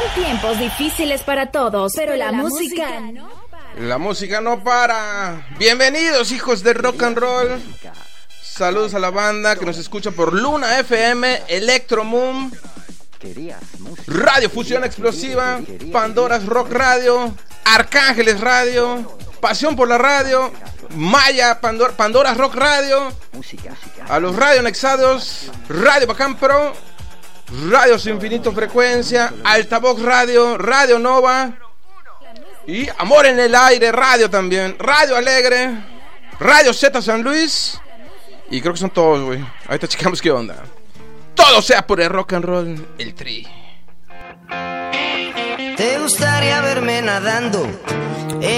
tiempos difíciles para todos, pero la música no para. La música no para. Bienvenidos, hijos de rock and roll. Saludos a la banda que nos escucha por Luna FM, Electro Moon, Radio Fusión Explosiva, Pandora's Rock Radio, Arcángeles Radio, Pasión por la Radio, Maya, Pandora's Rock Radio, a los Radio Nexados, Radio Bacán Pro, Radio Infinito Frecuencia, Altavoz Radio, Radio Nova y Amor en el Aire Radio también, Radio Alegre, Radio Z San Luis. Y creo que son todos, güey. Ahorita checamos qué onda. Todo sea por el rock and roll, el Tri. ¿Te gustaría verme nadando